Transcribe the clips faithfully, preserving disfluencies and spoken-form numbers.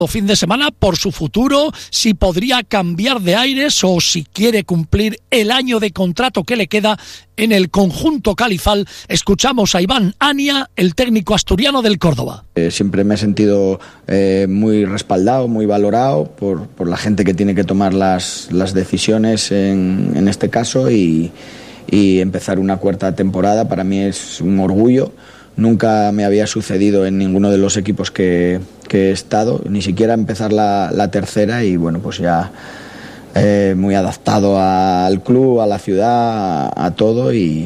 fin de semana por su futuro, si podría cambiar de aires o si quiere cumplir el año de contrato que le queda en el conjunto califal. Escuchamos a Iván Ania, el técnico asturiano del Córdoba. Eh, siempre me he sentido eh, muy respaldado, muy valorado por, por la gente que tiene que tomar las, las decisiones en, en este caso y, y empezar una cuarta temporada para mí es un orgullo. Nunca me había sucedido en ninguno de los equipos que, que he estado, ni siquiera empezar la, la tercera y bueno, pues ya eh, muy adaptado al club, a la ciudad, a, a todo y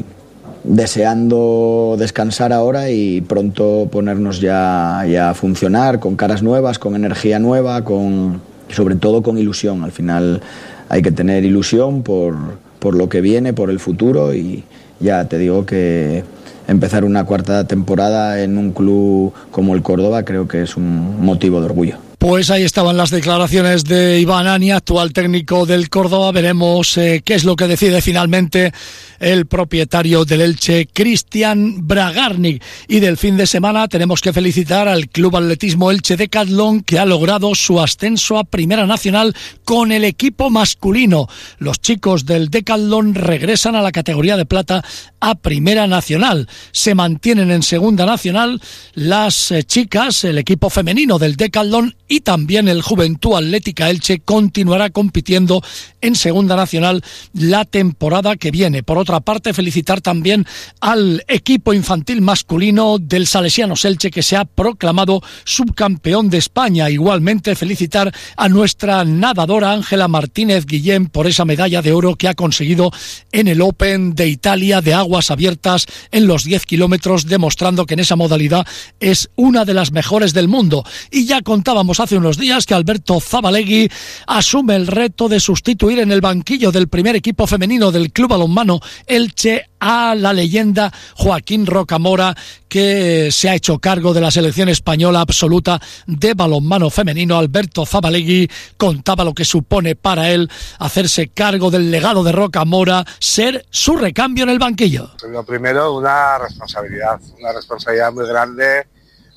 deseando descansar ahora y pronto ponernos ya, ya a funcionar con caras nuevas, con energía nueva, con, sobre todo con ilusión. Al final hay que tener ilusión por, por lo que viene, por el futuro y ya te digo que empezar una cuarta temporada en un club como el Córdoba creo que es un motivo de orgullo. Pues ahí estaban las declaraciones de Iván Ania, actual técnico del Córdoba. Veremos eh, qué es lo que decide finalmente el propietario del Elche, Cristian Bragarnik. Y del fin de semana tenemos que felicitar al Club Atletismo Elche Decathlon, que ha logrado su ascenso a Primera Nacional con el equipo masculino. Los chicos del Decathlon regresan a la categoría de plata a Primera Nacional. Se mantienen en Segunda Nacional las eh, chicas, el equipo femenino del Decathlon, y también el Juventud Atlética Elche continuará compitiendo en Segunda Nacional la temporada que viene. Por otra parte, felicitar también al equipo infantil masculino del Salesianos Elche, que se ha proclamado subcampeón de España. Igualmente felicitar a nuestra nadadora Ángela Martínez Guillén por esa medalla de oro que ha conseguido en el Open de Italia de aguas abiertas en los diez kilómetros, demostrando que en esa modalidad es una de las mejores del mundo. Y ya contábamos hace unos días que Alberto Zabalegui asume el reto de sustituir en el banquillo del primer equipo femenino del Club Balonmano Elche a la leyenda Joaquín Rocamora, que se ha hecho cargo de la selección española absoluta de balonmano femenino. Alberto Zabalegui contaba lo que supone para él hacerse cargo del legado de Rocamora, ser su recambio en el banquillo. Lo primero, una responsabilidad, una responsabilidad muy grande,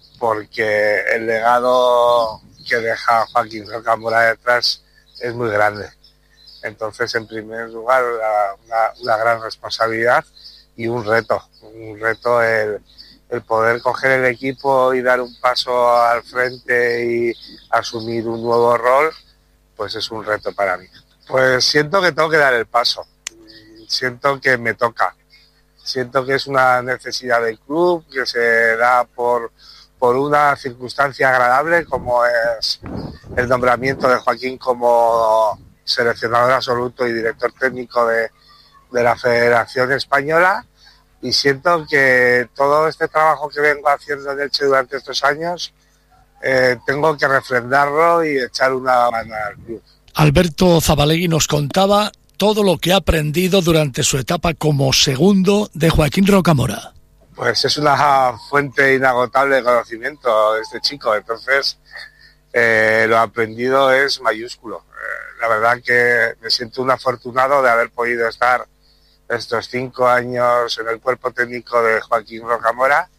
porque el legado que deja Joaquín Rocamora detrás es muy grande. Entonces, en primer lugar, una, una gran responsabilidad y un reto, un reto el, el poder coger el equipo y dar un paso al frente y asumir un nuevo rol, pues es un reto para mí. Pues siento que tengo que dar el paso, siento que me toca, siento que es una necesidad del club, que se da por por una circunstancia agradable como es el nombramiento de Joaquín como seleccionador absoluto y director técnico de, de la Federación Española, y siento que todo este trabajo que vengo haciendo en Elche durante estos años eh, tengo que refrendarlo y echar una mano al club. Alberto Zabalegui nos contaba todo lo que ha aprendido durante su etapa como segundo de Joaquín Rocamora. Pues es una fuente inagotable de conocimiento este chico, entonces eh, lo aprendido es mayúsculo. Eh, la verdad que me siento un afortunado de haber podido estar estos cinco años en el cuerpo técnico de Joaquín Rocamora,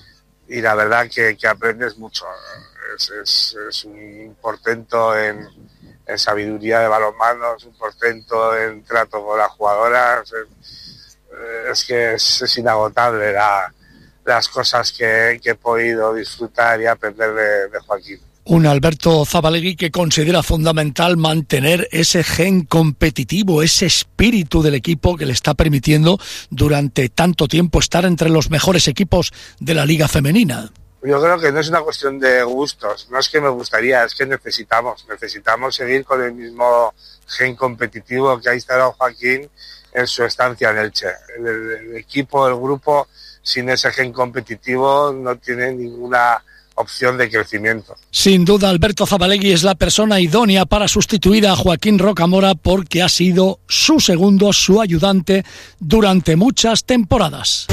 y la verdad que, que aprendes mucho. Es, es, es un portento en, en sabiduría de balonmano, es un portento en trato con las jugadoras. Es, es que es, es inagotable la las cosas que, que he podido disfrutar y aprender de, de Joaquín. Un Alberto Zabalegui que considera fundamental mantener ese gen competitivo, ese espíritu del equipo que le está permitiendo durante tanto tiempo estar entre los mejores equipos de la Liga Femenina. Yo creo que no es una cuestión de gustos, no es que me gustaría, es que necesitamos, necesitamos seguir con el mismo gen competitivo que ha instalado Joaquín en su estancia en Elche. El, el, el equipo, el grupo, sin ese gen competitivo no tiene ninguna opción de crecimiento. Sin duda, Alberto Zabalegui es la persona idónea para sustituir a Joaquín Rocamora, porque ha sido su segundo, su ayudante durante muchas temporadas.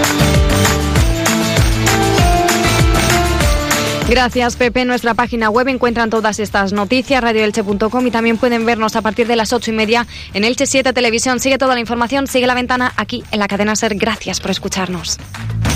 Gracias, Pepe. En nuestra página web encuentran todas estas noticias, radio elche punto com, y también pueden vernos a partir de las ocho y media en Elche siete Televisión. Sigue toda la información, sigue La Ventana aquí en la cadena SER. Gracias por escucharnos.